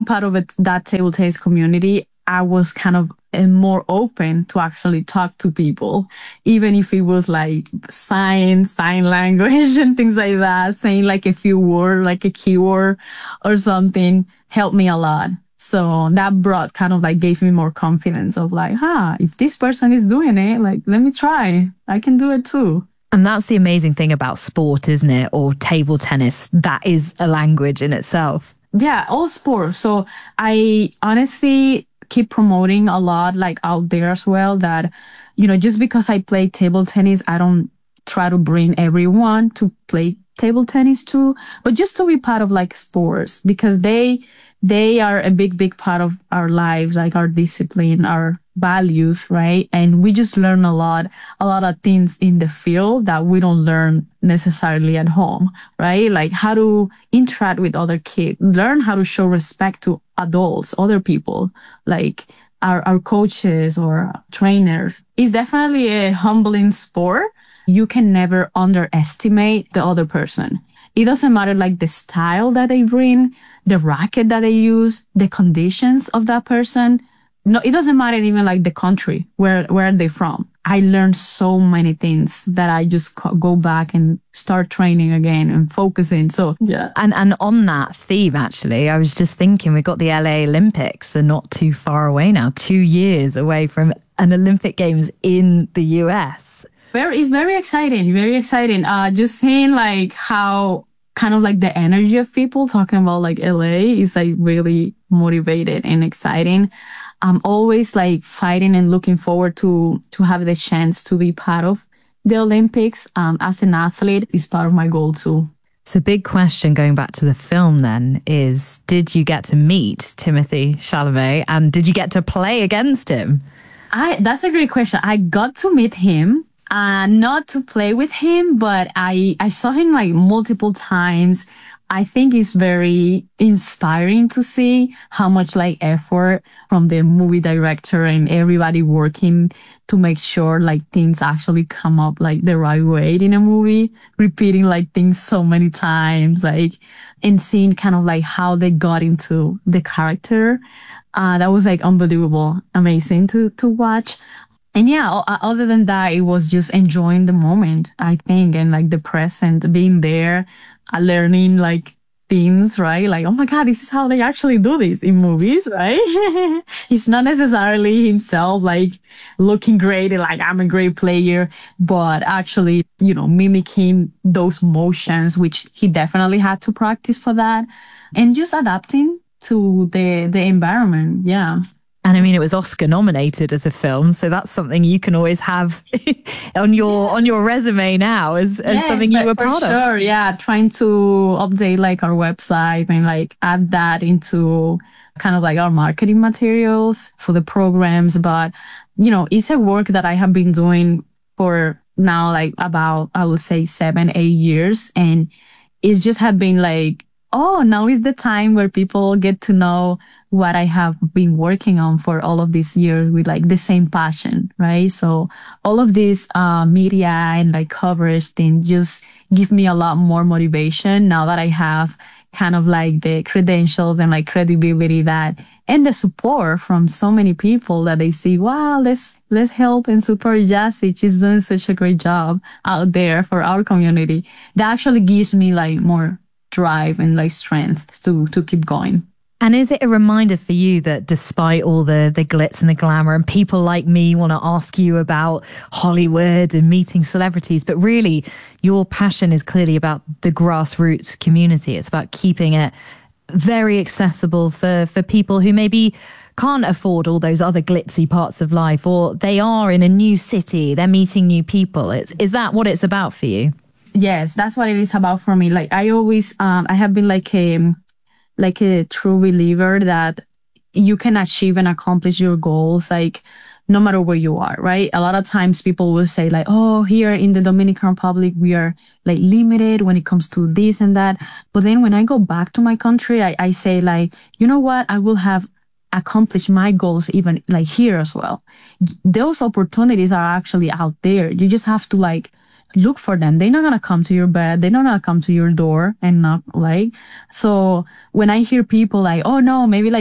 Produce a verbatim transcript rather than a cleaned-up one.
part of it, that table tennis community, I was kind of uh, more open to actually talk to people, even if it was like sign, sign language and things like that, saying like a few words, like a keyword or something helped me a lot. So that brought kind of like gave me more confidence of like, huh, if this person is doing it, like, let me try. I can do it too. And that's the amazing thing about sport, isn't it? Or table tennis. That is a language in itself. Yeah, all sports. So I honestly keep promoting a lot, like out there as well, that, you know, just because I play table tennis, I don't try to bring everyone to play table tennis too, but just to be part of like sports, because they, they are a big, big part of our lives, like our discipline, our values, right? And we just learn a lot, a lot of things in the field that we don't learn necessarily at home, right? Like how to interact with other kids, learn how to show respect to adults, other people, like our, our coaches or trainers. It's definitely a humbling sport. You can never underestimate the other person. It doesn't matter like the style that they bring, the racket that they use, the conditions of that person. No, it doesn't matter even like the country, where, where are they from? I learned so many things that I just go back and start training again and focusing. So, yeah. And, and on that theme, actually, I was just thinking we got the L A Olympics. They're not too far away now, two years away from an Olympic Games in the U S. Very, it's very exciting, very exciting. Uh, just seeing like how kind of like the energy of people talking about like L A is like really motivated and exciting. I'm always like fighting and looking forward to, to have the chance to be part of the Olympics. Um, as an athlete is part of my goal too. So big question going back to the film then is, did you get to meet Timothée Chalamet and did you get to play against him? I, that's a great question. I got to meet him. Uh, not to play with him, but I, I saw him like multiple times. I think it's very inspiring to see how much like effort from the movie director and everybody working to make sure like things actually come up like the right way in a movie, repeating like things so many times, like, and seeing kind of like how they got into the character. Uh, that was like unbelievable, amazing to, to watch. And yeah, other than that, it was just enjoying the moment, I think, and like the present, being there, uh, learning like things, right? Like, oh my God, this is how they actually do this in movies, right? He's not necessarily himself like looking great and like, I'm a great player, but actually, you know, mimicking those motions, which he definitely had to practice for that, and just adapting to the, the environment. Yeah. And I mean, it was Oscar nominated as a film, so that's something you can always have on your on your resume now as, as yes, something you were part for of. Sure, yeah. Trying to update like our website and like add that into kind of like our marketing materials for the programs. But, you know, it's a work that I have been doing for now like about, I would say seven, eight years. And it's just have been like, oh, now is the time where people get to know what I have been working on for all of these years with like the same passion, right? So all of this uh media and like coverage thing just give me a lot more motivation now that I have kind of like the credentials and like credibility that and the support from so many people that they see, wow, let's let's help and support Jassy. She's doing such a great job out there for our community. That actually gives me like more drive and like strength to to keep going. And is it a reminder for you that despite all the, the glitz and the glamour and people like me want to ask you about Hollywood and meeting celebrities, but really your passion is clearly about the grassroots community. It's about keeping it very accessible for, for people who maybe can't afford all those other glitzy parts of life, or they are in a new city, they're meeting new people. It's, is that what it's about for you? Yes, that's what it is about for me. Like I always, um, I have been like a, like a true believer that you can achieve and accomplish your goals, like no matter where you are, right? A lot of times people will say like, oh, here in the Dominican Republic, we are like limited when it comes to this and that. But then when I go back to my country, I, I say like, you know what? I will have accomplished my goals even like here as well. Those opportunities are actually out there. You just have to like look for them. They're not going to come to your bed. They're not going to come to your door and knock, like. So when I hear people like, oh no, maybe like